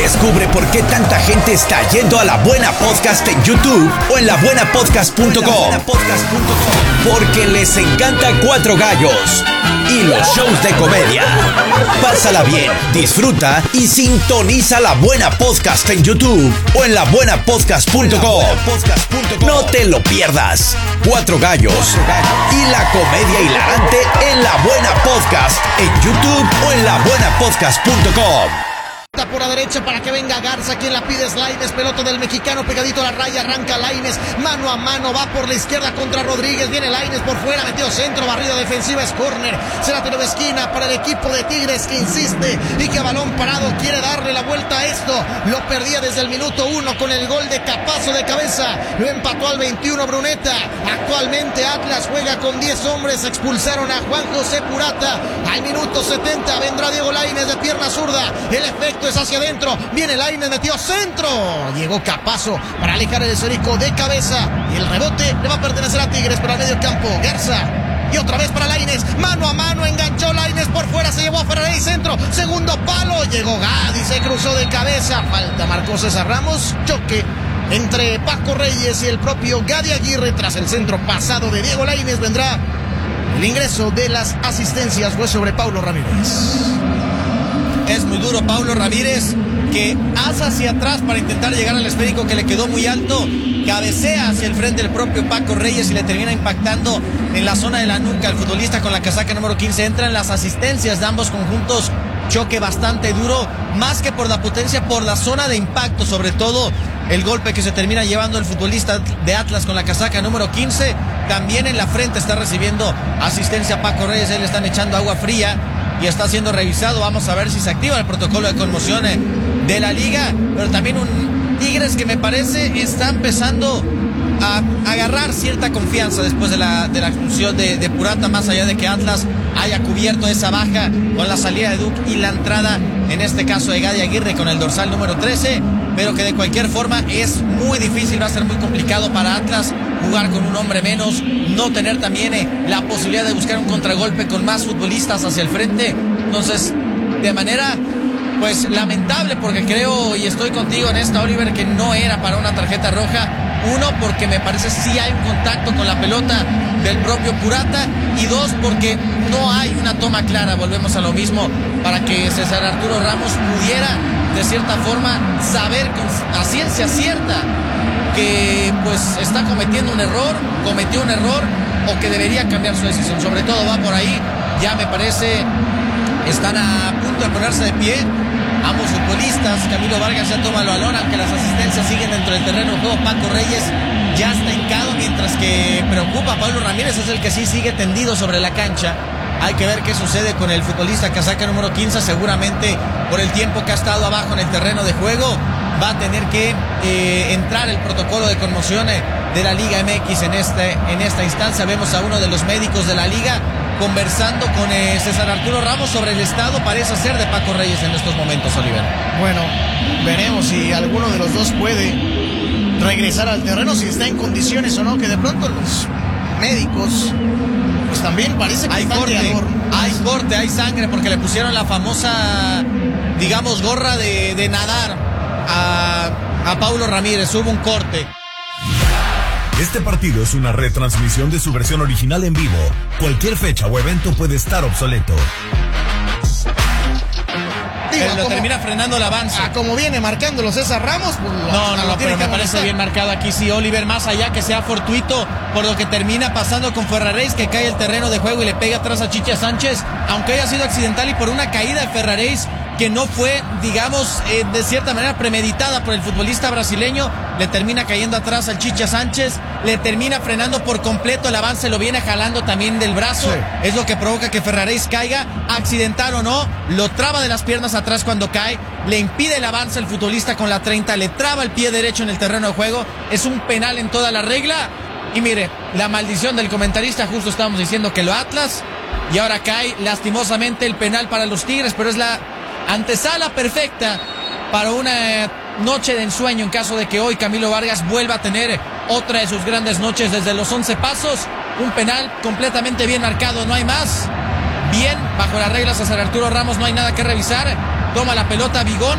Descubre por qué tanta gente está yendo a La Buena Podcast en YouTube o en labuenapodcast.com. Porque les encanta Cuatro Gallos y los shows de comedia. Pásala bien, disfruta y sintoniza La Buena Podcast en YouTube o en labuenapodcast.com. No te lo pierdas. Cuatro Gallos y la comedia hilarante en La Buena Podcast en YouTube o en labuenapodcast.com. Por la derecha para que venga Garza, quien la pide es Lainez, pelota del mexicano pegadito a la raya, arranca Lainez, mano a mano, va por la izquierda contra Rodríguez, viene Lainez por fuera, metió centro, barrida defensiva, es córner, será tiro de esquina para el equipo de Tigres que insiste y que a balón parado quiere darle la vuelta a esto, lo perdía desde el minuto 1 con el gol de Capazo de cabeza, lo empató al 21 Bruneta, actualmente Atlas juega con 10 hombres, expulsaron a Juan José Purata, al minuto 70 vendrá Diego Lainez de pierna zurda, el efecto es hacia adentro, viene Lainez, metió centro, llegó Capazo para alejar el esférico de cabeza y el rebote le va a pertenecer a Tigres, pero al medio campo Garza y otra vez para Lainez, mano a mano, enganchó Lainez por fuera, se llevó a Ferrari, centro, segundo palo, llegó Gadi, se cruzó de cabeza, falta marcó César Ramos, choque entre Paco Reyes y el propio Gadi Aguirre tras el centro pasado de Diego Lainez, vendrá el ingreso de las asistencias, fue sobre Paulo Ramírez. Es muy duro Paulo Ramírez, que asa hacia atrás para intentar llegar al esférico que le quedó muy alto, cabecea hacia el frente el propio Paco Reyes y le termina impactando en la zona de la nuca. El futbolista con la casaca número 15 entra en las asistencias de ambos conjuntos, choque bastante duro, más que por la potencia, por la zona de impacto, sobre todo el golpe que se termina llevando el futbolista de Atlas con la casaca número 15, también en la frente está recibiendo asistencia Paco Reyes, ahí le están echando agua fría y está siendo revisado. Vamos a ver si se activa el protocolo de conmoción de la liga, pero también un Tigres que me parece está empezando a agarrar cierta confianza después de la expulsión de Purata, más allá de que Atlas haya cubierto esa baja con la salida de Duke y la entrada, en este caso de Gadi Aguirre con el dorsal número 13, pero que de cualquier forma es muy difícil, va a ser muy complicado para Atlas jugar con un hombre menos, no tener también la posibilidad de buscar un contragolpe con más futbolistas hacia el frente. Entonces, de manera pues lamentable, porque creo y estoy contigo en esta, Oliver, que no era para una tarjeta roja. Uno, porque me parece sí hay un contacto con la pelota del propio Purata, y dos, porque no hay una toma clara, volvemos a lo mismo, para que César Arturo Ramos pudiera de cierta forma saber a ciencia cierta que pues está cometiendo un error, cometió un error, o que debería cambiar su decisión. Sobre todo va por ahí, ya me parece están a punto de ponerse de pie ambos futbolistas. Camilo Vargas ya toma el balón, aunque las asistencias siguen dentro del terreno de juego. Paco Reyes ya está hincado, mientras que preocupa a Pablo Ramírez, es el que sí sigue tendido sobre la cancha. Hay que ver qué sucede con el futbolista casaca número 15, seguramente por el tiempo que ha estado abajo en el terreno de juego va a tener que entrar el protocolo de conmoción de la Liga MX en esta instancia. Vemos a uno de los médicos de la liga conversando con César Arturo Ramos sobre el estado, parece ser, de Paco Reyes en estos momentos, Oliver. Bueno, veremos si alguno de los dos puede regresar al terreno, si está en condiciones o no, que de pronto los médicos pues también parece que hay corte, hay sangre, porque le pusieron la famosa, digamos, gorra de nadar a Paulo Ramírez. Hubo un corte. Este partido es una retransmisión de su versión original en vivo. Cualquier fecha o evento puede estar obsoleto. Pero lo termina frenando el avance. Como viene marcándolo César Ramos, pues no, pero me parece bien marcado aquí, sí, Oliver, más allá que sea fortuito por lo que termina pasando con Ferraréis, que cae el terreno de juego y le pega atrás a Chicha Sánchez, aunque haya sido accidental y por una caída de Ferraréis que no fue, digamos, de cierta manera premeditada por el futbolista brasileño, le termina cayendo atrás al Chicha Sánchez, le termina frenando por completo el avance, lo viene jalando también del brazo, sí. Es lo que provoca que Ferraréis caiga, accidental o no, lo traba de las piernas atrás cuando cae, le impide el avance al futbolista con la 30, le traba el pie derecho en el terreno de juego, es un penal en toda la regla, y mire, la maldición del comentarista, justo estábamos diciendo que lo Atlas, y ahora cae lastimosamente el penal para los Tigres, pero es la antesala perfecta para una noche de ensueño en caso de que hoy Camilo Vargas vuelva a tener otra de sus grandes noches desde los 11 pasos. Un penal completamente bien marcado, no hay más. Bien, bajo las reglas César Arturo Ramos, no hay nada que revisar. Toma la pelota Vigón,